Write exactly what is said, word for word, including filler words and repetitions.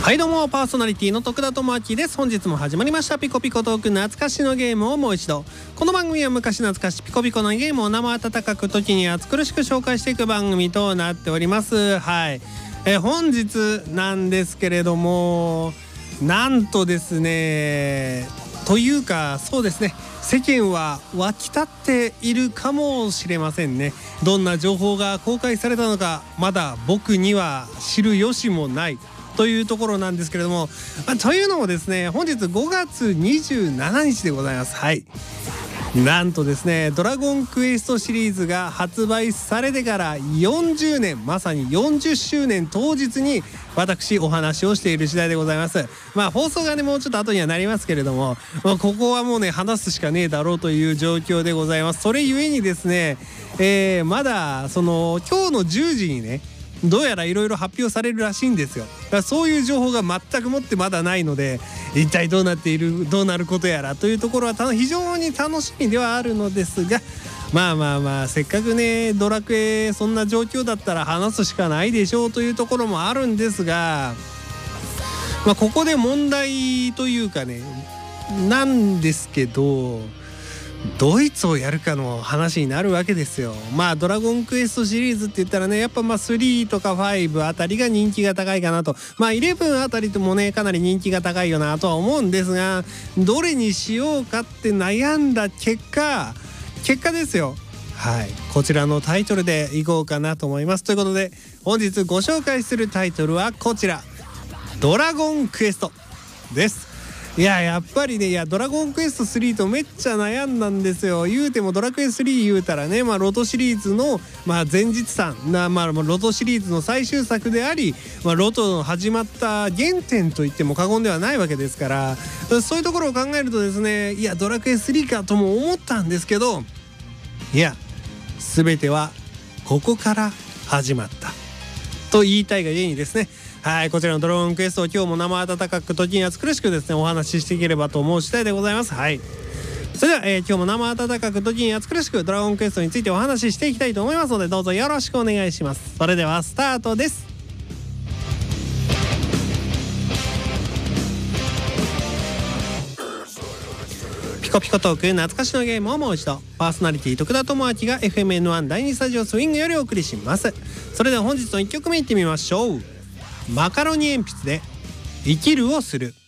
はいどうも、パーソナリティの徳田智明です。本日も始まりましたピコピコトーク、懐かしのゲームをもう一度。この番組は昔懐かしピコピコのゲームを生温かく時に暑苦しく紹介していく番組となっております。はい、えー、本日なんですけれども、なんとですね、というかそうですね、世間は沸き立っているかもしれませんね。どんな情報が公開されたのかまだ僕には知る由もないというところなんですけれども、まあ、というのもですね、本日ごがつにじゅうしちにちでございます。はい、なんとですね、ドラゴンクエストシリーズが発売されてからよんじゅうねん、まさによんじゅっしゅうねん当日に私お話をしている次第でございます。まあ放送がねもうちょっと後にはなりますけれども、まあ、ここはもうね話すしかねえだろうという状況でございます。それゆえにですね、えー、まだその今日のじゅうじにねどうやらいろいろ発表されるらしいんですよ。だからそういう情報が全くもってまだないので、一体どうなっているどうなることやらというところは非常に楽しみではあるのですが、まあまあまあせっかくねドラクエそんな状況だったら話すしかないでしょうというところもあるんですが、まあここで問題というかねなんですけど、ドイツをやるかの話になるわけですよ。まあドラゴンクエストシリーズって言ったらね、やっぱまあスリーとかファイブあたりが人気が高いかなと、まあイレブンあたりともねかなり人気が高いよなとは思うんですが、どれにしようかって悩んだ結果結果ですよ。はい、こちらのタイトルでいこうかなと思います。ということで本日ご紹介するタイトルはこちら、ドラゴンクエストです。いややっぱりね、いやドラゴンクエストスリーとめっちゃ悩んだんですよ。言うてもドラクエスリー言うたらね、まあ、ロトシリーズの、まあ、前日さんな、まあ、ロトシリーズの最終作であり、まあ、ロトの始まった原点と言っても過言ではないわけですから、そういうところを考えるとですね、いやドラクエスリーかとも思ったんですけど、いや全てはここから始まったと言いたいがゆえにですね、はい、こちらのドラゴンクエストを今日も生温かく時に暑苦しくですねお話ししていければと思う次第でございます。はい、それでは、えー、今日も生温かく時に暑苦しくドラゴンクエストについてお話ししていきたいと思いますので、どうぞよろしくお願いします。それではスタートです。ピコピコトーク、懐かしのゲームをもう一度。パーソナリティ徳田智明が エフエムエヌワン だいにスタジオスウィングよりお送りします。それでは本日のいっきょくめいってみましょう。マカロニ鉛筆で生きるをする。